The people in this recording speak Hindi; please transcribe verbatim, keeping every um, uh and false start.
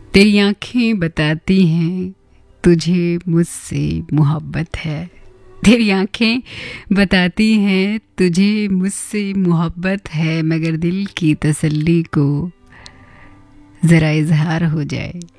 तेरी आंखें बताती हैं तुझे मुझसे मोहब्बत है। तेरी आंखें बताती हैं तुझे मुझसे मोहब्बत है, मगर दिल की तसल्ली को ज़रा इजहार हो जाए।